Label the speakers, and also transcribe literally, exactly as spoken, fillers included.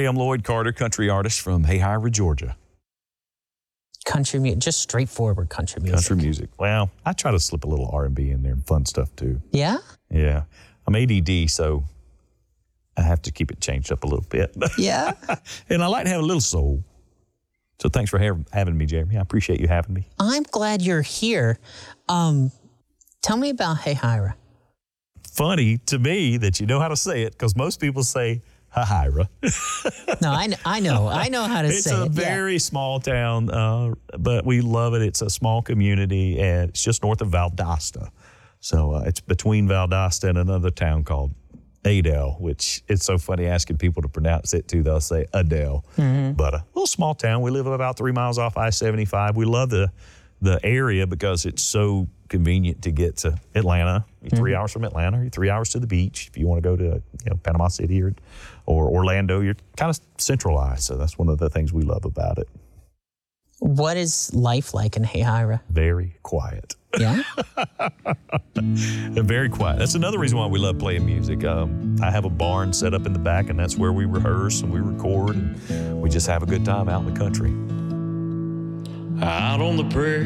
Speaker 1: Hey, I'm Lloyd Carter, country artist from Hayhira, Georgia.
Speaker 2: Country music, just straightforward country music.
Speaker 1: Country music. Well, I try to slip a little R and B in there and fun stuff too.
Speaker 2: Yeah?
Speaker 1: Yeah. I'm A D D, so I have to keep it changed up a little bit.
Speaker 2: Yeah?
Speaker 1: And I like to have a little soul. So thanks for ha- having me, Jeremy. I appreciate you having me.
Speaker 2: I'm glad you're here. Um, tell me about Hayhira.
Speaker 1: Funny to me that you know how to say it, because most people say Hayhira.
Speaker 2: No, I, kn- I know. I know how to
Speaker 1: It's
Speaker 2: say
Speaker 1: a
Speaker 2: it.
Speaker 1: very
Speaker 2: yeah.
Speaker 1: small town, uh, but we love it. It's a small community, and it's just north of Valdosta. So uh, it's between Valdosta and another town called Adel, which it's so funny asking people to pronounce it too. They'll say Adel. Mm-hmm. But a little small town. We live about three miles off I seventy-five. We love the the area because it's so convenient to get to Atlanta. You're mm-hmm. three hours from Atlanta. You're three hours to the beach. If you want to go to you know Panama City or or Orlando, you're kind of centralized. So that's one of the things we love about it.
Speaker 2: What is life like in Hayhira?
Speaker 1: Very quiet.
Speaker 2: Yeah?
Speaker 1: Very quiet. That's another reason why we love playing music. Um, I have a barn set up in the back, and that's where we rehearse and we record, and we just have a good time out in the country.
Speaker 3: Out on the prairie.